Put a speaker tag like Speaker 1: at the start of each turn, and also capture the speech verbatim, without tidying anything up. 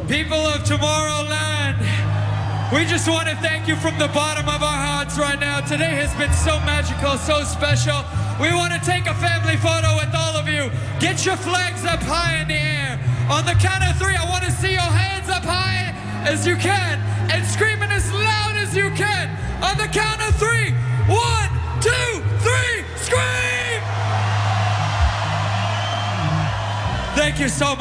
Speaker 1: People of Tomorrowland, we just want to thank you from the bottom of our hearts right now. Today has been so magical, so special. We want to take a family photo with all of you. Get your flags up high in the air. On the count of three, I want to see your hands up high as you can and screaming as loud as you can. On the count of three, one, two, three, scream! Thank you so much.